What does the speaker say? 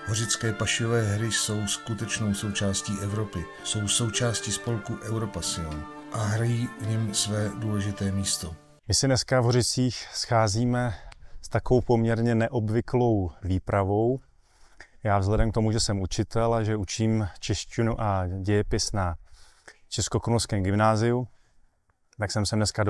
Hořické pašové hry jsou skutečnou součástí Evropy, jsou součástí spolku Europassion a hrají v něm své důležité místo. My se dneska v Hořicích scházíme s takovou poměrně neobvyklou výpravou. Já vzhledem k tomu, že jsem učitel a že učím češtinu a dějepis na Českokrumlovském gymnáziu, tak jsem sem dneska